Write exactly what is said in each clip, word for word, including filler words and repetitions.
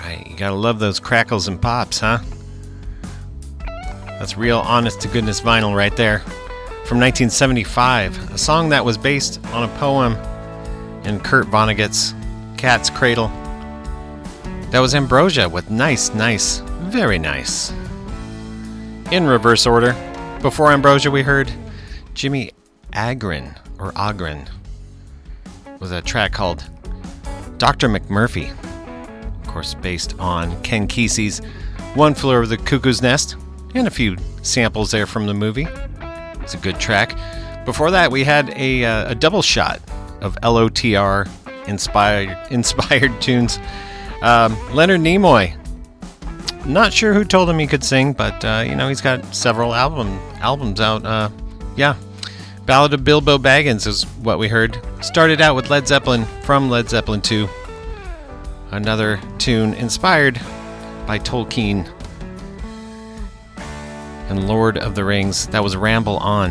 right, you gotta love those crackles and pops, huh? That's real honest-to-goodness vinyl right there. From nineteen seventy-five, a song that was based on a poem in Kurt Vonnegut's Cat's Cradle. That was Ambrosia with Nice, Nice, Very Nice. In reverse order, before Ambrosia we heard Jimmy Agren, or Agren, with a track called Doctor McMurphy. Of course, based on Ken Kesey's One Flew Over the Cuckoo's Nest, and a few samples there from the movie. It's a good track. Before that, we had a, uh, a double shot of L O T R inspired inspired tunes. Um, Leonard Nimoy. Not sure who told him he could sing, but uh, you know, he's got several album albums out. Uh, yeah, Ballad of Bilbo Baggins is what we heard. Started out with Led Zeppelin from Led Zeppelin two. Another tune inspired by Tolkien and Lord of the Rings. That was Ramble On.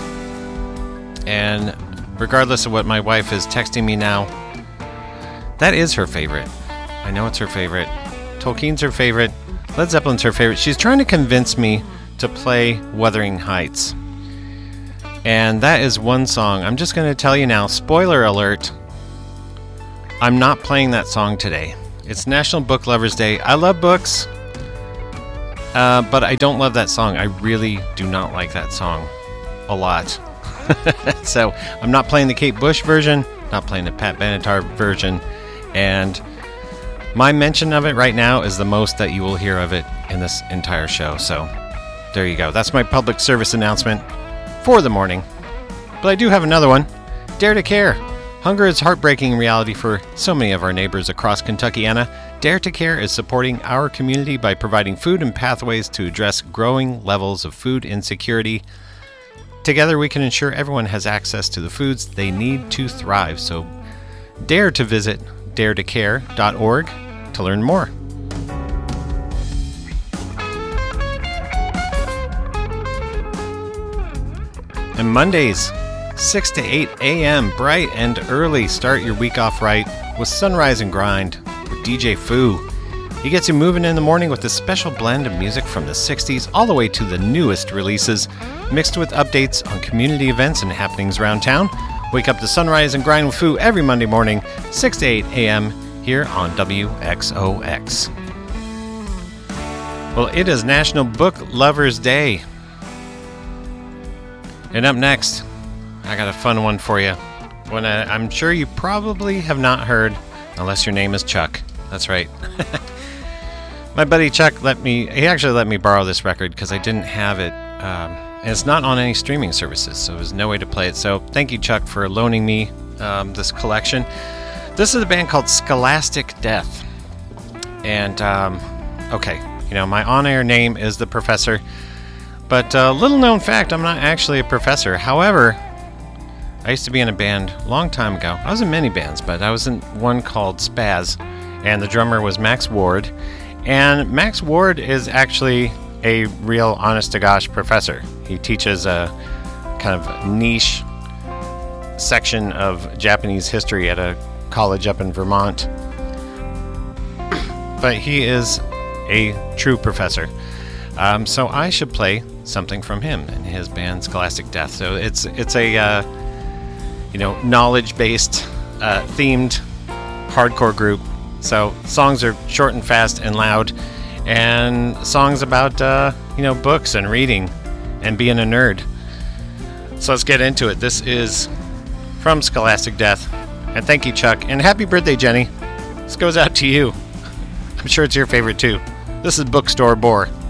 And regardless of what my wife is texting me now, that is her favorite. I know it's her favorite. Tolkien's her favorite. Led Zeppelin's her favorite. She's trying to convince me to play Wuthering Heights. And that is one song. I'm just going to tell you now, spoiler alert, I'm not playing that song today. It's National Book Lovers Day. I love books, uh, but I don't love that song. I really do not like that song a lot. So I'm not playing the Kate Bush version, not playing the Pat Benatar version, and my mention of it right now is the most that you will hear of it in this entire show. So there you go. That's my public service announcement for the morning. But I do have another one. Dare to Care. Hunger is heartbreaking reality for so many of our neighbors across Kentuckiana. Dare to Care is supporting our community by providing food and pathways to address growing levels of food insecurity. Together we can ensure everyone has access to the foods they need to thrive. So dare to visit dare to care dot org to learn more. And Mondays, six to eight a.m., bright and early. Start your week off right with Sunrise and Grind with D J Foo. He gets you moving in the morning with a special blend of music from the sixties all the way to the newest releases, mixed with updates on community events and happenings around town. Wake up to Sunrise and Grind with Foo every Monday morning, six to eight a.m., here on W X O X. Well, it is National Book Lovers Day. And up next, I got a fun one for you. One uh, I'm sure you probably have not heard, unless your name is Chuck. That's right. My buddy Chuck let me, he actually let me borrow this record because I didn't have it. Um, and it's not on any streaming services, so there's no way to play it. So thank you, Chuck, for loaning me um, this collection. This is a band called Scholastic Death. And, um, okay, you know, my on-air name is The Professor. But a uh, little known fact, I'm not actually a professor. However, I used to be in a band a long time ago. I was in many bands, but I was in one called Spaz. And the drummer was Max Ward. And Max Ward is actually a real honest-to-gosh professor. He teaches a kind of niche section of Japanese history at a college up in Vermont. But he is a true professor. Um, so I should play something from him and his band Scholastic Death. So it's it's a uh, you know knowledge-based uh, themed hardcore group. So songs are short and fast and loud, and songs about uh, you know books and reading and being a nerd. So let's get into it. This is from Scholastic Death, and thank you, Chuck, and happy birthday, Jenny. This goes out to you. I'm sure it's your favorite too. This is Bookstore Bore.